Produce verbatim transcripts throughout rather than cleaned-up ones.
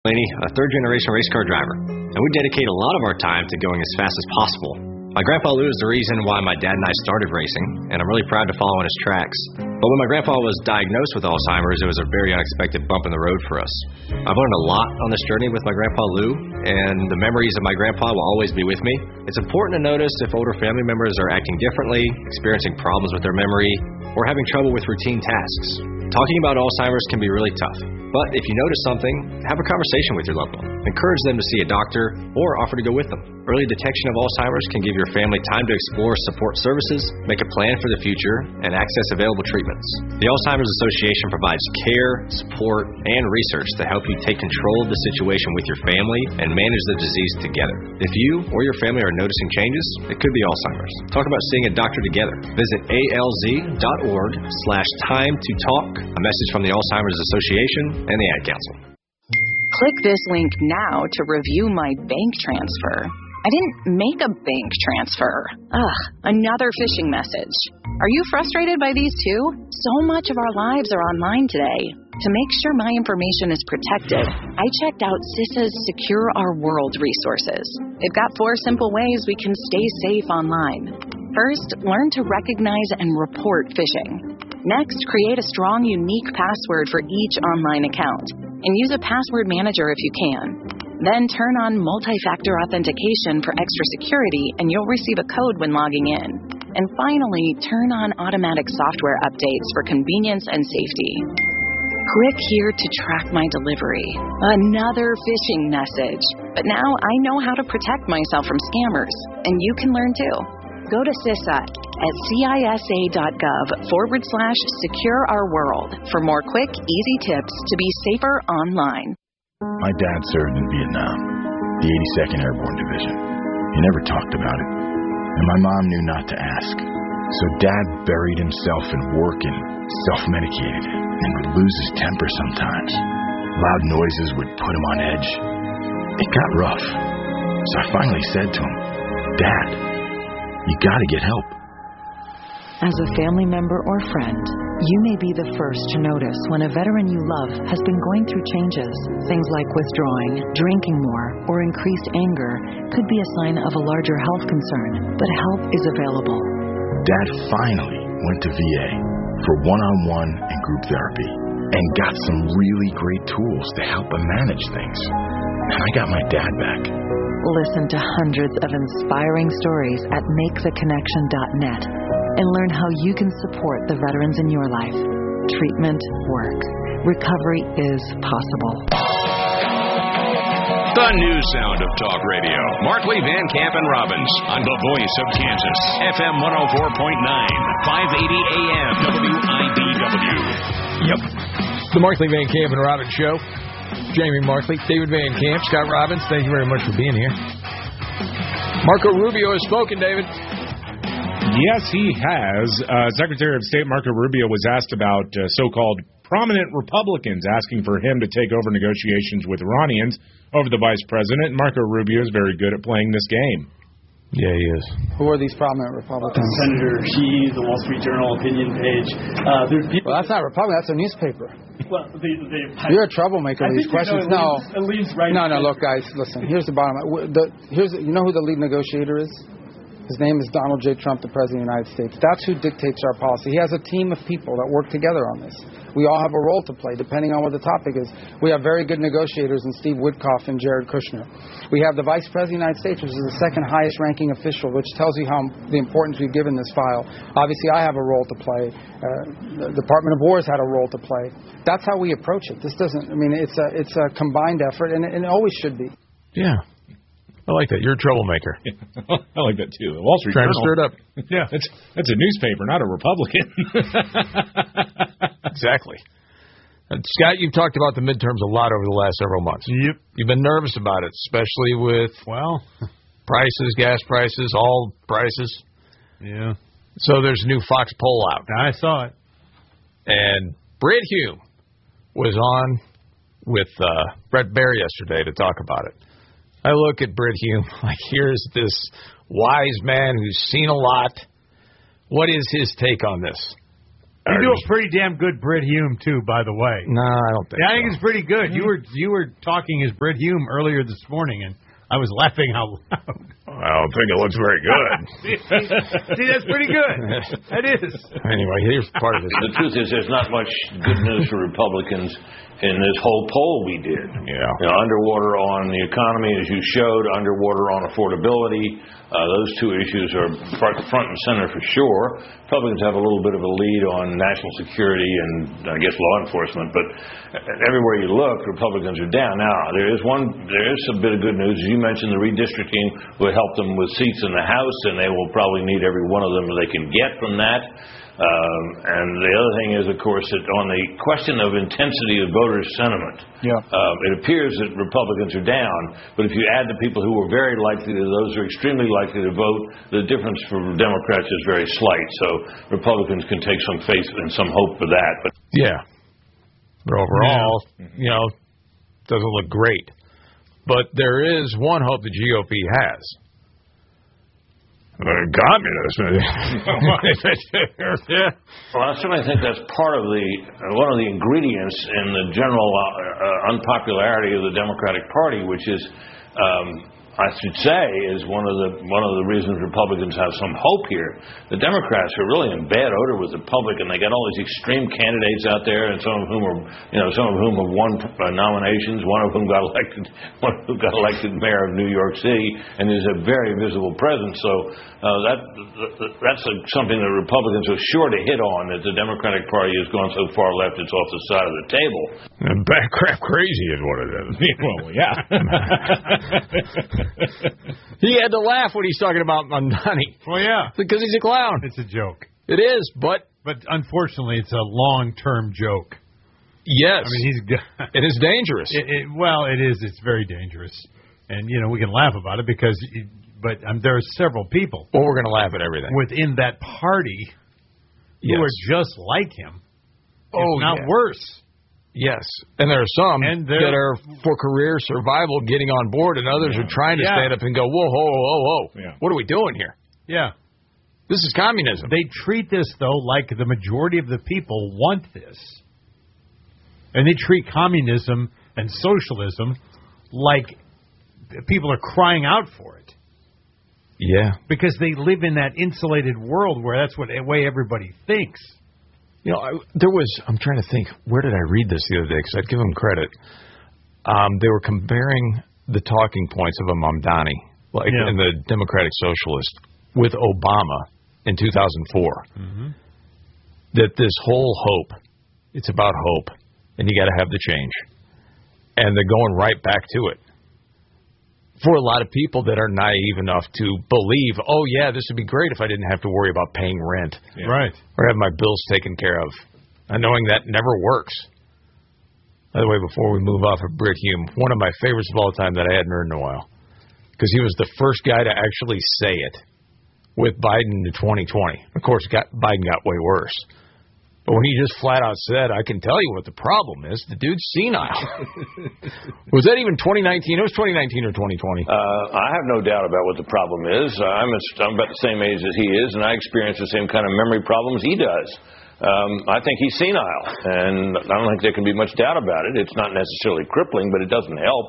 Laney, a third-generation race car driver, and we dedicate a lot of our time to going as fast as possible. My grandpa Lou is the reason why my dad and I started racing, and I'm really proud to follow in his tracks. But when my grandpa was diagnosed with Alzheimer's, it was a very unexpected bump in the road for us. I've learned a lot on this journey with my grandpa Lou, and the memories of my grandpa will always be with me. It's important to notice if older family members are acting differently, experiencing problems with their memory, or having trouble with routine tasks. Talking about Alzheimer's can be really tough, but if you notice something, have a conversation with your loved one. Encourage them to see a doctor or offer to go with them. Early detection of Alzheimer's can give your family time to explore support services, make a plan for the future, and access available treatments. The Alzheimer's Association provides care, support, and research to help you take control of the situation with your family and manage the disease together. If you or your family are noticing changes, it could be Alzheimer's. Talk about seeing a doctor together. Visit alz.org slash time to talk. A message from the Alzheimer's Association and the Ad Council. Click this link now to review my bank transfer. I didn't make a bank transfer. Ugh, another phishing message. Are you frustrated by these too? So much of our lives are online today. To make sure my information is protected, I checked out CISA's Secure Our World resources. They've got four simple ways we can stay safe online. First, learn to recognize and report phishing. Next, create a strong, unique password for each online account, and use a password manager if you can. Then turn on multi-factor authentication for extra security, and you'll receive a code when logging in. And finally, turn on automatic software updates for convenience and safety. Click here to track my delivery. Another phishing message. But now I know how to protect myself from scammers, and you can learn too. Go to CISA at cisa.gov forward slash secure our world for more quick, easy tips to be safer online. My dad served in Vietnam, the eighty-second Airborne Division. He never talked about it, and my mom knew not to ask. So Dad buried himself in work and self-medicated, and would lose his temper sometimes. Loud noises would put him on edge. It got rough, so I finally said to him, Dad, you gotta get help. As a family member or friend, you may be the first to notice when a veteran you love has been going through changes. Things like withdrawing, drinking more, or increased anger could be a sign of a larger health concern, but help is available. Dad finally went to V A for one-on-one and group therapy and got some really great tools to help him manage things. And I got my dad back. Listen to hundreds of inspiring stories at make the connection dot net and learn how you can support the veterans in your life. Treatment works. Recovery is possible. The new sound of talk radio. Markley, Van Camp, and Robbins on the voice of Kansas. F M one oh four point nine, five eighty A M, W I D W. Yep. The Markley, Van Camp, and Robbins Show. Jamie Markley, David Van Camp, Scott Robbins, thank you very much for being here. Marco Rubio has spoken, David. Yes, he has. Uh, Secretary of State Marco Rubio was asked about uh, so-called prominent Republicans asking for him to take over negotiations with Iranians over the vice president. Marco Rubio is very good at playing this game. Yeah, he is. Who are these prominent Republicans? Senator He, the Wall Street Journal opinion page. Uh, there's people. Well, that's not Republican. That's a newspaper. Well, they, they, You're a troublemaker with these questions. It no, leads, it leads right no, no. Look, guys, listen. Here's the bottom. The, here's you know who the lead negotiator is? His name is Donald J. Trump, the President of the United States. That's who dictates our policy. He has a team of people that work together on this. We all have a role to play, depending on what the topic is. We have very good negotiators in Steve Witkoff and Jared Kushner. We have the Vice President of the United States, which is the second highest ranking official, which tells you how the importance we've given this file. Obviously, I have a role to play. Uh, the Department of War has had a role to play. That's how we approach it. This doesn't, I mean, it's a, it's a combined effort, and it, and it always should be. Yeah. I like that. You're a troublemaker. I like that, too. The Wall Street Trying Journal. to stir it up. Yeah. That's, that's a newspaper, not a Republican. Exactly. And Scott, you've talked about the midterms a lot over the last several months. Yep. You've been nervous about it, especially with, well, prices, gas prices, all prices. Yeah. So there's a new Fox poll out. I saw it. And Brit Hume was on with uh, Brett Baer yesterday to talk about it. I look at Brit Hume like, here's this wise man who's seen a lot. What is his take on this? You do a pretty damn good Brit Hume too, by the way. No, I don't think. Yeah, I so. think it's pretty good. You were you were talking as Brit Hume earlier this morning, and I was laughing out loud. I don't think it looks very good. See, that's pretty good. That is. Anyway, here's part of it. The truth is, there's not much good news for Republicans in this whole poll we did. Yeah. You know, underwater on the economy, as you showed, underwater on affordability. Uh, those two issues are front, front and center for sure. Republicans have a little bit of a lead on national security and, I guess, law enforcement. But everywhere you look, Republicans are down. Now, there is one, there is a bit of good news. As you mentioned, the redistricting will help them with seats in the House, and they will probably need every one of them they can get from that. Um, and the other thing is, of course, that on the question of intensity of voter sentiment, yeah. um, it appears that Republicans are down, but if you add the people who are very likely to, those who are extremely likely to vote, the difference for Democrats is very slight. So Republicans can take some faith and some hope for that. But yeah. But overall, yeah. you know, doesn't look great. But there is one hope the G O P has. Uh, communism. yeah. Well, I certainly think that's part of the uh, one of the ingredients in the general uh, uh, unpopularity of the Democratic Party, which is, um, I should say, is one of the one of the reasons Republicans have some hope here. The Democrats are really in bad odor with the public, and they got all these extreme candidates out there, and some of whom are, you know, some of whom have won uh, nominations. One of whom got elected, one of whom got elected mayor of New York City, and is a very visible presence. So uh, that that's a, something that Republicans are sure to hit on. That the Democratic Party has gone so far left, it's off the side of the table. And back crap crazy is what it is. Well, yeah. He had to laugh when he's talking about Mamdani. Well, yeah. Because he's a clown. It's a joke. It is, but... But unfortunately, it's a long-term joke. Yes. I mean, he's... It is dangerous. It, it, well, it is. It's very dangerous. And, you know, we can laugh about it because... It, but um, there are several people... Well, we're going to laugh at everything. ...within that party yes. who are just like him. Oh, if not yeah. worse. Yes, and there are some and that are for career survival getting on board, and others yeah. are trying to yeah. stand up and go, whoa, whoa, whoa, whoa, yeah. what are we doing here? Yeah. This is communism. They treat this, though, like the majority of the people want this. And they treat communism and socialism like people are crying out for it. Yeah. Because they live in that insulated world where that's what the way everybody thinks. You know, I, there was, I'm trying to think, where did I read this the other day? Because I'd give them credit. Um, they were comparing the talking points of a Mamdani, like yeah. in the Democratic Socialist, with Obama in two thousand four. Mm-hmm. That this whole hope, it's about hope, and you got to have the change. And they're going right back to it. For a lot of people that are naive enough to believe, oh, yeah, this would be great if I didn't have to worry about paying rent. Yeah. Right. Or have my bills taken care of. And knowing that never works. By the way, before we move off of Brit Hume, one of my favorites of all time that I hadn't heard in a while. Because he was the first guy to actually say it with Biden in twenty twenty. Of course, got, Biden got way worse. But when he just flat out said, I can tell you what the problem is, the dude's senile. Was that even twenty nineteen? It was twenty nineteen or twenty twenty. Uh, I have no doubt about what the problem is. I'm, a, I'm about the same age as he is, and I experience the same kind of memory problems he does. Um, I think he's senile, and I don't think there can be much doubt about it. It's not necessarily crippling, but it doesn't help.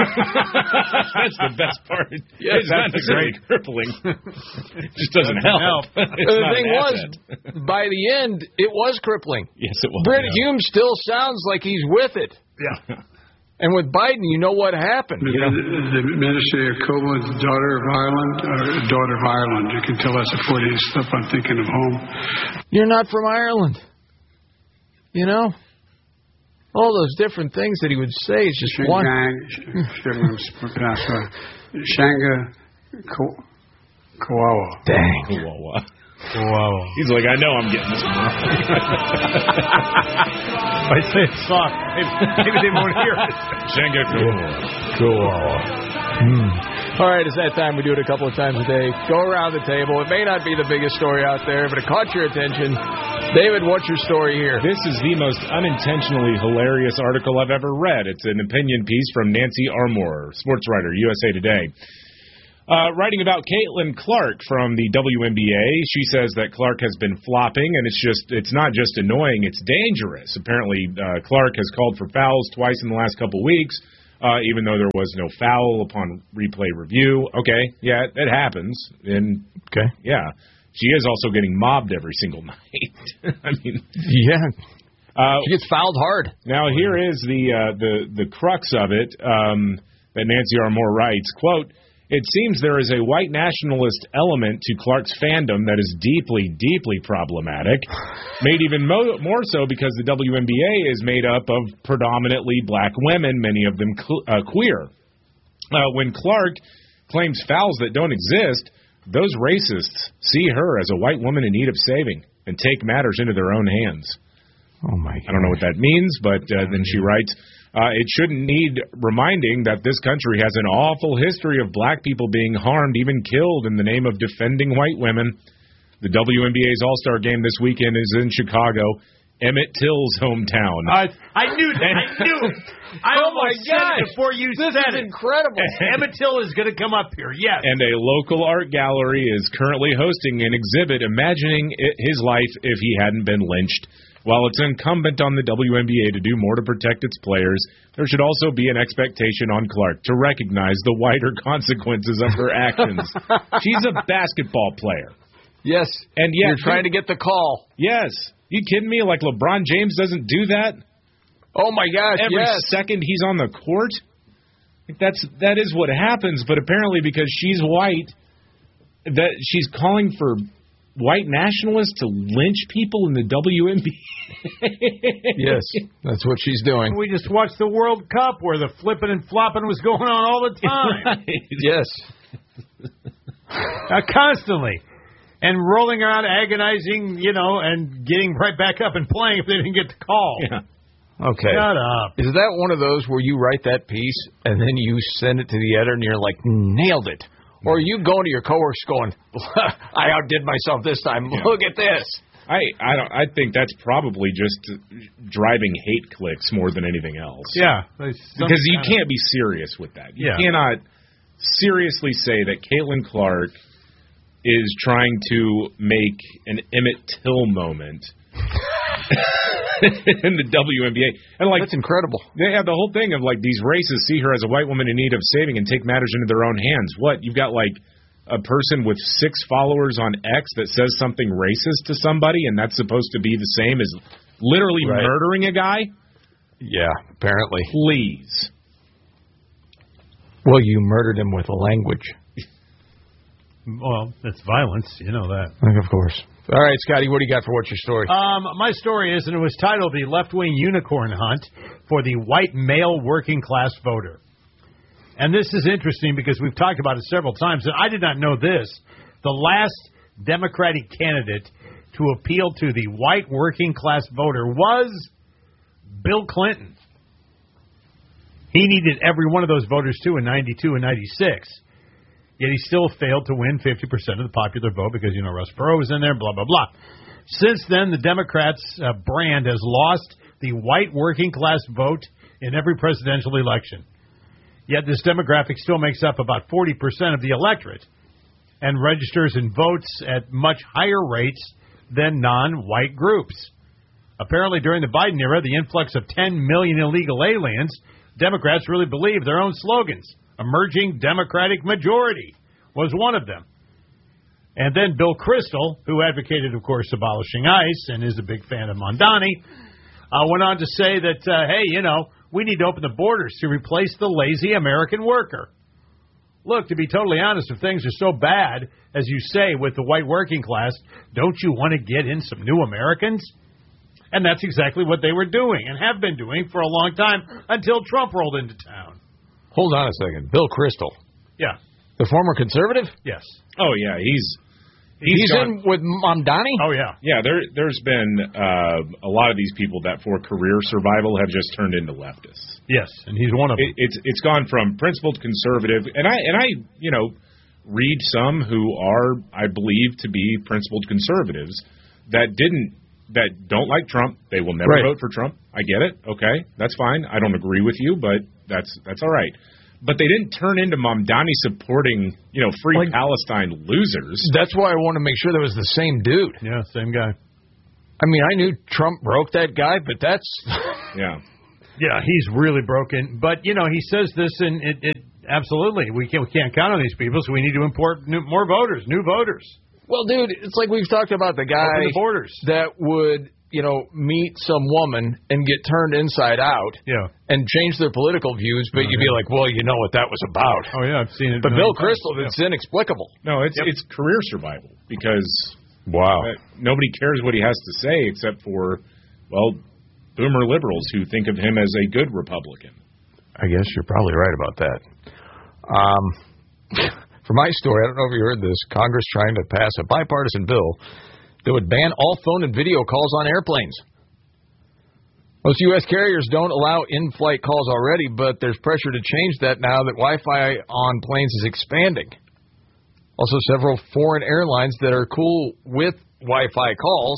That's the best part. Yeah, it's not necessarily crippling. It just doesn't, doesn't help. help. The thing was, by the end, it was crippling. Yes, it was. Brit yeah. Hume still sounds like he's with it. Yeah. And with Biden, you know what happened. The, you know? the Minister Yacobo, daughter of Ireland, or daughter of Ireland. You can tell that's a Freudian slip. I'm thinking of home. You're not from Ireland. You know? All those different things that he would say. It's just Shingang, one. Shanga Kawawa. Dang. Kawawa. Wow. He's like, I know I'm getting this one wrong. I say it soft. Maybe, maybe they won't hear it. Shanga Kawawa. Kawawa. Mm. All right, it's that time. We do it a couple of times a day. Go around the table. It may not be the biggest story out there, but it caught your attention. David, what's your story here? This is the most unintentionally hilarious article I've ever read. It's an opinion piece from Nancy Armour, sports writer, U S A Today. Uh, writing about Caitlin Clark from the W N B A, she says that Clark has been flopping, and it's just it's not just annoying, it's dangerous. Apparently, uh, Clark has called for fouls twice in the last couple weeks, uh, even though there was no foul upon replay review. Okay, yeah, it happens. And okay, yeah, she is also getting mobbed every single night. I mean, yeah. Uh, she gets fouled hard. Now, here is the uh, the the crux of it um, that Nancy Armour writes, quote, "It seems there is a white nationalist element to Clark's fandom that is deeply, deeply problematic, made even mo- more so because the W N B A is made up of predominantly black women, many of them cl- uh, queer. Uh, when Clark claims fouls that don't exist, those racists see her as a white woman in need of saving and take matters into their own hands." Oh, my God. I don't know what that means, but uh, then she writes, uh, it shouldn't need reminding that this country has an awful history of black people being harmed, even killed, in the name of defending white women. The W N B A's All-Star game this weekend is in Chicago, Emmett Till's hometown. Uh, I knew that. I knew it. I Oh, my almost said gosh. it before you This said is it. incredible. Emmett Till is going to come up here, yes. And a local art gallery is currently hosting an exhibit imagining it, his life if he hadn't been lynched. While it's incumbent on the W N B A to do more to protect its players, there should also be an expectation on Clark to recognize the wider consequences of her actions. She's a basketball player. Yes, and yet you're trying to get the call. Yes. You kidding me? Like LeBron James doesn't do that? Oh, my gosh, Every yes. second he's on the court? Like that's that is what happens, but apparently because she's white, that she's calling for white nationalists to lynch people in the W N B A. Yes, that's what she's doing. We just watched the World Cup where the flipping and flopping was going on all the time. Right. Yes. uh, constantly. And rolling around, agonizing, you know, and getting right back up and playing if they didn't get the call. Yeah. Okay. Shut up. Is that one of those where you write that piece and then you send it to the editor and you're like, nailed it? Or you go to your coworkers going, I outdid myself this time. Yeah. Look at this. I I don't I think that's probably just driving hate clicks more than anything else. Yeah. Because you can't be serious with that. You Yeah. cannot seriously say that Caitlin Clark is trying to make an Emmett Till moment in the W N B A. And like, that's incredible. They have the whole thing of like these racists see her as a white woman in need of saving and take matters into their own hands. What? You've got like a person with six followers on X that says something racist to somebody, and that's supposed to be the same as literally Right. murdering a guy? Yeah, apparently. Please. Well, you murdered him with language. Well, it's violence. You know that. Of course. All right, Scotty, what do you got for what's your story? Um, my story is, and it was titled The Left-Wing Unicorn Hunt for the White Male Working Class Voter. And this is interesting because we've talked about it several times, and I did not know this. The last Democratic candidate to appeal to the white working class voter was Bill Clinton. He needed every one of those voters, too, in ninety-two and ninety-six. Yet he still failed to win fifty percent of the popular vote because, you know, Russ Perot was in there, blah, blah, blah. Since then, the Democrats' uh, brand has lost the white working class vote in every presidential election. Yet this demographic still makes up about forty percent of the electorate and registers and votes at much higher rates than non-white groups. Apparently, during the Biden era, the influx of ten million illegal aliens, Democrats really believe their own slogans. Emerging Democratic majority was one of them. And then Bill Kristol, who advocated, of course, abolishing ICE and is a big fan of Mondani, uh, went on to say that, uh, hey, you know, we need to open the borders to replace the lazy American worker. Look, to be totally honest, if things are so bad, as you say, with the white working class, don't you want to get in some new Americans? And that's exactly what they were doing and have been doing for a long time until Trump rolled into town. Hold on a second. Bill Kristol. Yeah. The former conservative? Yes. Oh, yeah, he's... He's, He's in with Mamdani? Oh, yeah. Yeah, there, there's been uh, a lot of these people that for career survival have just turned into leftists. Yes, and he's one of them. It, it's it's gone from principled conservative, and I and I you know read some who are I believe to be principled conservatives that didn't that don't like Trump. They will never Right. vote for Trump. I get it. Okay, that's fine. I don't agree with you, but that's that's all right. but they didn't turn into Mamdani supporting, you know, Free like, Palestine losers. That's why I want to make sure that was the same dude. Yeah, same guy. I mean, I knew Trump broke that guy, but that's... yeah. Yeah, he's really broken. But, you know, he says this, and it, it absolutely, we can't, we can't count on these people, so we need to import new, more voters, new voters. Well, dude, it's like we've talked about the guy Open the borders. that would, you know, meet some woman and get turned inside out yeah. and change their political views, but oh, you'd yeah. be like, well, you know what that was about. Oh, yeah, I've seen it. But Bill Kristol, it's yeah. inexplicable. No, it's yep. it's career survival because wow, uh, nobody cares what he has to say except for, well, boomer liberals who think of him as a good Republican. I guess you're probably right about that. Um, for my story, I don't know if you heard this, Congress trying to pass a bipartisan bill that would ban all phone and video calls on airplanes. Most U S carriers don't allow in-flight calls already, but there's pressure to change that now that Wi-Fi on planes is expanding. Also, several foreign airlines that are cool with Wi-Fi calls,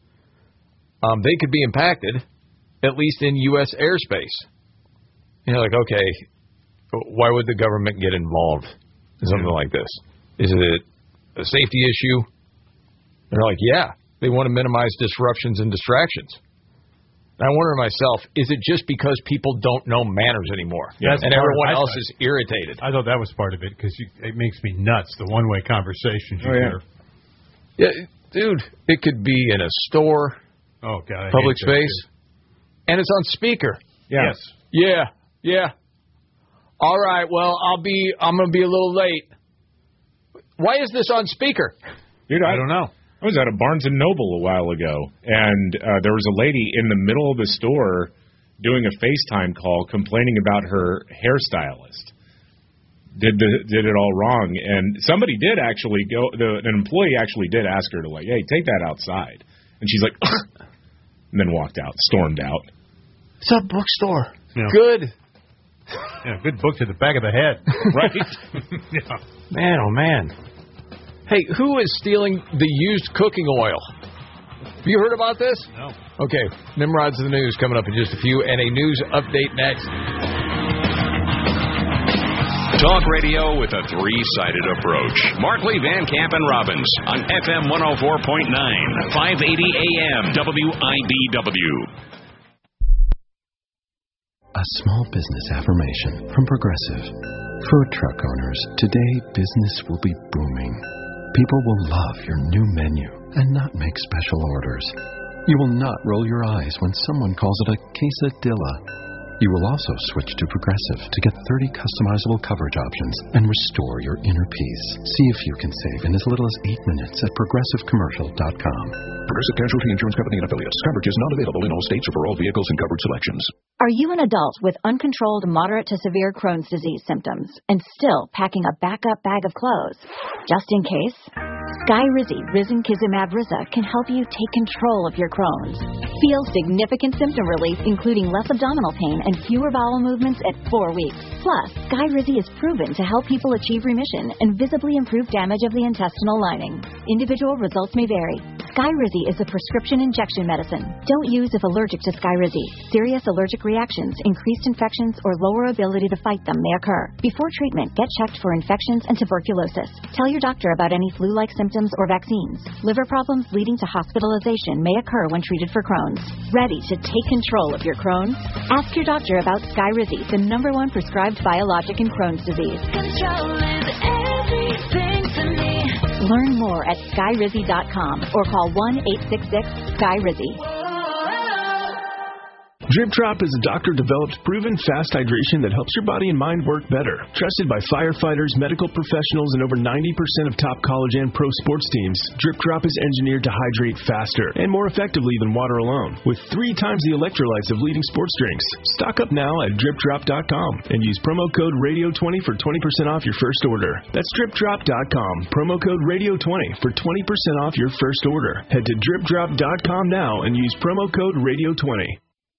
um, they could be impacted, at least in U S airspace. You know, like, okay, why would the government get involved in something like this? Is it a safety issue? They're like, yeah, they want to minimize disruptions and distractions. And I wonder to myself, is it just because people don't know manners anymore? Yeah, and everyone else is irritated? I thought that was part of it because it makes me nuts, the one-way conversations you oh, yeah. hear. Yeah, dude, it could be in a store, oh, God, public space, and it's on speaker. Yeah. Yes. Yeah, yeah. All right, well, I'll be, I'm going to be a little late. Why is this on speaker? Dude, I, I don't know. I was at a Barnes and Noble a while ago, and uh, there was a lady in the middle of the store doing a FaceTime call complaining about her hairstylist. Did the, did it all wrong, and somebody did actually go. The, an employee actually did ask her to like, hey, take that outside, and she's like, and then walked out, stormed out. It's a bookstore. Yeah. Good. Yeah, good book to the back of the head. Right? Yeah. Man, oh man. Hey, who is stealing the used cooking oil? Have you heard about this? No. Okay, Nimrod's the news coming up in just a few, and a news update next. Talk radio with a three-sided approach. Markley, Van Camp, and Robbins on F M one oh four point nine, five eighty A M, W I B W. A small business affirmation from Progressive. Food truck owners, today business will be booming. People will love your new menu and not make special orders. You will not roll your eyes when someone calls it a quesadilla. You will also switch to Progressive to get thirty customizable coverage options and restore your inner peace. See if you can save in as little as eight minutes at progressive commercial dot com. Progressive Casualty Insurance Company and Affiliates. Coverage is not available in all states or for all vehicles and coverage selections. Are you an adult with uncontrolled moderate to severe Crohn's disease symptoms and still packing a backup bag of clothes? Just in case? Skyrizi Risankizumab Riza can help you take control of your Crohn's. Feel significant symptom relief, including less abdominal pain and fewer bowel movements at four weeks. Plus, Skyrizi is proven to help people achieve remission and visibly improve damage of the intestinal lining. Individual results may vary. Skyrizi is a prescription injection medicine. Don't use if allergic to Skyrizi. Serious allergic reactions, increased infections, or lower ability to fight them may occur. Before treatment, get checked for infections and tuberculosis. Tell your doctor about any flu-like symptoms or vaccines. Liver problems leading to hospitalization may occur when treated for Crohn's. Ready to take control of your Crohn's? Ask your doctor about Skyrizi, the number one prescribed biologic in Crohn's disease. Control is everything to me. Learn more at skyrizi dot com or call one eight six six skyrizi. Drip Drop is a doctor-developed, proven fast hydration that helps your body and mind work better. Trusted by firefighters, medical professionals, and over ninety percent of top college and pro sports teams, Drip Drop is engineered to hydrate faster and more effectively than water alone, with three times the electrolytes of leading sports drinks. Stock up now at drip drop dot com and use promo code radio twenty for twenty percent off your first order. That's drip drop dot com, promo code radio twenty for twenty percent off your first order. Head to drip drop dot com now and use promo code radio twenty.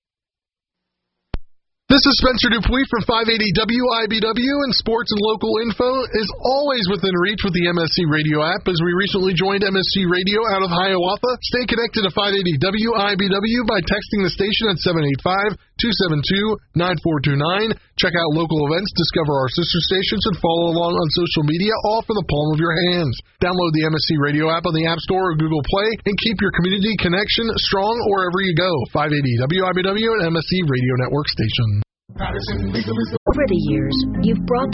This is Spencer Dupuis from five eighty W I B W, and sports and local info is always within reach with the M S C Radio app, as we recently joined M S C Radio out of Hiawatha. Stay connected to five eighty W I B W by texting the station at seven eight five, two seven two, nine four two nine. Check out local events, discover our sister stations, and follow along on social media, all from the palm of your hands. Download the M S C Radio app on the App Store or Google Play and keep your community connection strong wherever you go. five eighty W I B W and M S C Radio Network station. Over the years, you've brought